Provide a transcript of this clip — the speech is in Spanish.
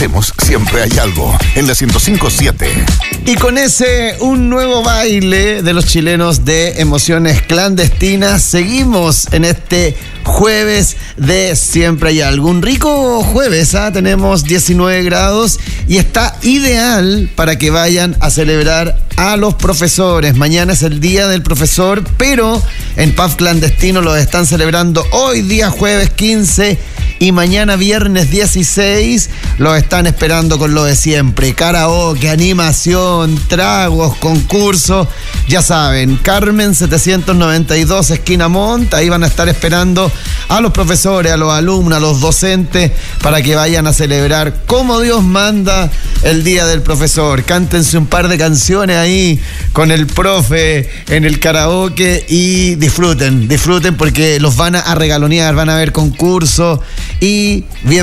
hacemos Siempre Hay Algo en la 105.7. Y con ese, un nuevo baile de los chilenos de Emociones Clandestinas, seguimos en este jueves de Siempre Hay Algo. Un rico jueves, tenemos 19 grados y está ideal para que vayan a celebrar a los profesores. Mañana es el Día del Profesor, pero en Pub Clandestino lo están celebrando hoy día jueves 15 y mañana viernes 16 los están esperando con lo de siempre: karaoke, animación, tragos, concursos. Ya saben, Carmen 792 esquina Montt, ahí van a estar esperando a los profesores, a los alumnos, a los docentes, para que vayan a celebrar como Dios manda el Día del Profesor. Cántense un par de canciones ahí con el profe en el karaoke y disfruten porque los van a regalonear, van a haber concursos y bien